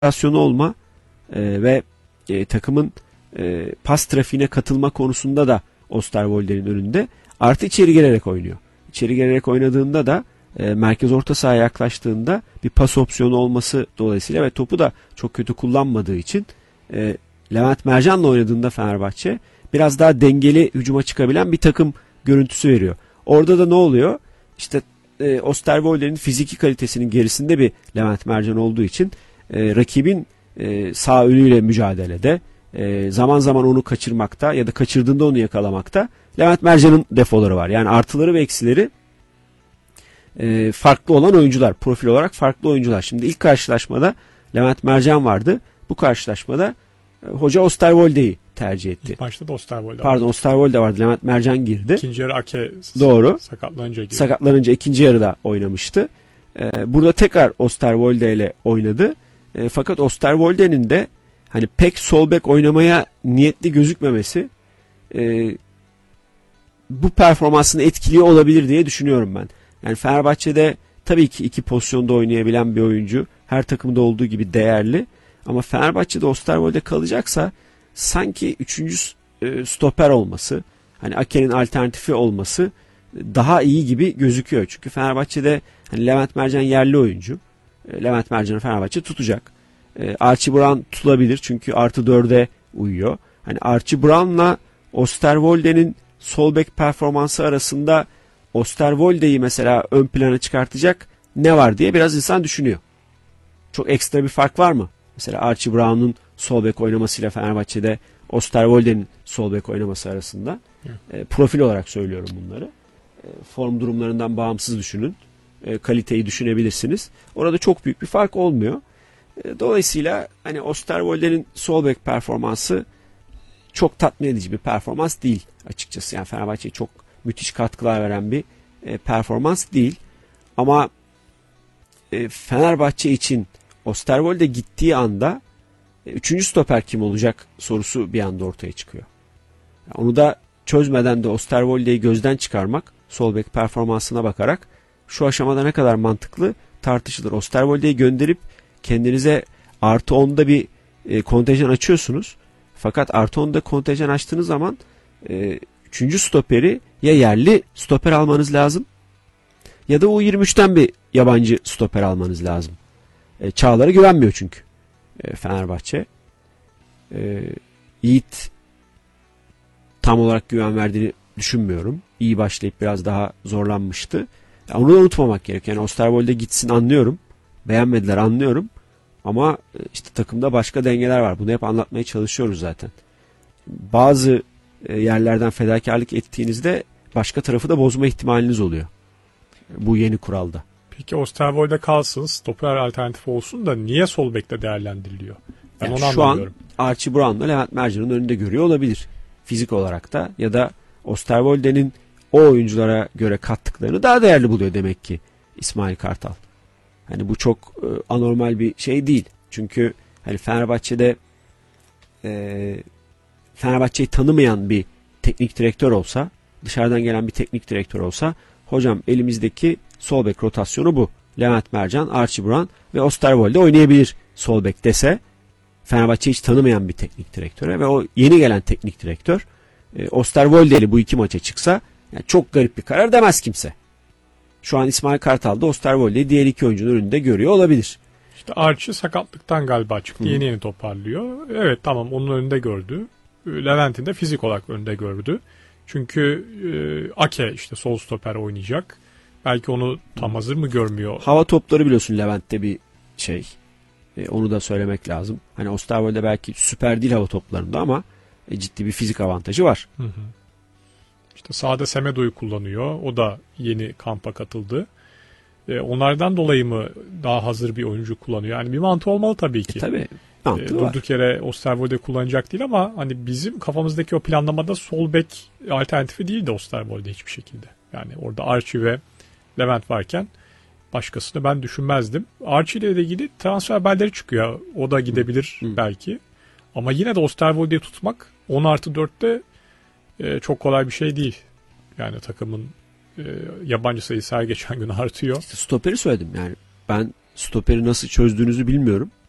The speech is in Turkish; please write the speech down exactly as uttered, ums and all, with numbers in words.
rotasyonu olma e, ve e, takımın e, pas trafiğine katılma konusunda da Osterwolde'nin önünde. Artı içeri gelerek oynuyor. İçeri gelerek oynadığında da e, merkez orta sahaya yaklaştığında bir pas opsiyonu olması dolayısıyla ve topu da çok kötü kullanmadığı için e, Levent Mercan'la oynadığında Fenerbahçe biraz daha dengeli hücuma çıkabilen bir takım görüntüsü veriyor. Orada da ne oluyor? İşte e, Osterwolde'nin fiziki kalitesinin gerisinde bir Levent Mercan olduğu için e, rakibin e, sağ önüyle mücadelede e, zaman zaman onu kaçırmakta ya da kaçırdığında onu yakalamakta Levent Mercan'ın defoları var. Yani artıları ve eksileri e, farklı olan oyuncular. Profil olarak farklı oyuncular. Şimdi ilk karşılaşmada Levent Mercan vardı. Bu karşılaşmada e, hoca Osterwolde'yi tercih etti. İlk başta da Osterwolde Pardon Osterwolde vardı. Levent Mercan girdi. İkinci yarı Ake Doğru. sakatlanınca girdi. Sakatlanınca ikinci yarıda oynamıştı. Ee, burada tekrar Osterwolde ile oynadı. Ee, fakat Osterwolde'nin de hani pek sol bek oynamaya niyetli gözükmemesi e, bu performansını etkiliyor olabilir diye düşünüyorum ben. Yani Fenerbahçe'de tabii ki iki pozisyonda oynayabilen bir oyuncu. Her takımda olduğu gibi değerli. Ama Fenerbahçe'de Osterwolde kalacaksa sanki üçüncü e, stoper olması, hani Ake'nin alternatifi olması daha iyi gibi gözüküyor. Çünkü Fenerbahçe'de hani Levent Mercan yerli oyuncu. E, Levent Mercan'ı Fenerbahçe tutacak. E, Archie Brown tutulabilir çünkü artı dörde uyuyor. Hani Archie Brown'la Osterwolde'nin sol bek performansı arasında Osterwolde'yi mesela ön plana çıkartacak ne var diye biraz insan düşünüyor. Çok ekstra bir fark var mı? Mesela Archie Brown'un sol bek oynamasıyla Fenerbahçe'de Osterwolde'nin sol bek oynaması arasında. E, profil olarak söylüyorum bunları. E, form durumlarından bağımsız düşünün. E, kaliteyi düşünebilirsiniz. Orada çok büyük bir fark olmuyor. E, dolayısıyla hani Osterwolde'nin sol bek performansı çok tatmin edici bir performans değil açıkçası. Yani Fenerbahçe'ye çok müthiş katkılar veren bir e, performans değil. Ama e, Fenerbahçe için Osterwolde gittiği anda e, üçüncü stoper kim olacak sorusu bir anda ortaya çıkıyor. Yani onu da çözmeden de Osterwolde'yi gözden çıkarmak, sol bek performansına bakarak şu aşamada ne kadar mantıklı tartışılır. Osterwolde'yi gönderip kendinize artı onda bir e, kontenjan açıyorsunuz. Fakat artı onda kontenjan açtığınız zaman e, üçüncü stoperi ya yerli stoper almanız lazım ya da U yirmi üçten bir yabancı stoper almanız lazım. E, Çağlar'a güvenmiyor çünkü e, Fenerbahçe. E, Yiğit tam olarak güven verdiğini düşünmüyorum. İyi başlayıp biraz daha zorlanmıştı. Yani onu da unutmamak gerek. Yani Osterwolde gitsin anlıyorum. Beğenmediler anlıyorum. Ama işte takımda başka dengeler var. Bunu hep anlatmaya çalışıyoruz zaten. Bazı yerlerden fedakarlık ettiğinizde başka tarafı da bozma ihtimaliniz oluyor. Bu yeni kuralda. Peki Osterwolde kalsın, stoper alternatifi olsun da niye sol bekte değerlendiriliyor? Ben Yani onu şu anlamıyorum. an Archie Brown'la Levent Mercan'ın önünde görüyor olabilir. Fizik olarak da ya da Osterwolde'nin o oyunculara göre kattıklarını daha değerli buluyor demek ki İsmail Kartal. Hani bu çok e, anormal bir şey değil. Çünkü hani Fenerbahçe'de e, Fenerbahçe'yi tanımayan bir teknik direktör olsa, dışarıdan gelen bir teknik direktör olsa, hocam elimizdeki sol bek rotasyonu bu. Levent Mercan, Archie Brown ve Osterwolde oynayabilir sol bek dese, Fenerbahçe'yi hiç tanımayan bir teknik direktöre ve o yeni gelen teknik direktör e, Osterwolde'li bu iki maça çıksa yani çok garip bir karar demez kimse. Şu an İsmail Kartal da Osterwolde'yi diğer iki oyuncunun önünde görüyor olabilir. İşte Archie sakatlıktan galiba çıktı. Hı. Yeni yeni toparlıyor. Evet tamam onun önünde gördü. Levent'in de fizik olarak önünde gördü. Çünkü e, Ake işte sol stoper oynayacak. Belki onu tam hazır mı görmüyor? Hava topları biliyorsun Levent'te bir şey. E, onu da söylemek lazım. Hani Osterwolde belki süper değil hava toplarında ama e, ciddi bir fizik avantajı var. Hı hı. İşte sağda Semedo'yu kullanıyor. O da yeni kampa katıldı. E, onlardan dolayı mı daha hazır bir oyuncu kullanıyor? Yani bir mantığı olmalı tabii ki. E, tabii. E, durduk yere Osterwolde kullanacak değil ama hani bizim kafamızdaki o planlamada sol bek alternatifi değil de Osterwolde hiçbir şekilde. Yani orada Archie ve Levent varken başkasını ben düşünmezdim. Archie ile ilgili transfer haberleri çıkıyor. O da gidebilir hı. belki. Ama yine de Osterwolde'yi tutmak on artı dörtte e, çok kolay bir şey değil. Yani takımın e, yabancı sayısı her geçen gün artıyor. İşte stoperi söyledim yani. Ben stoperi nasıl çözdüğünüzü bilmiyorum.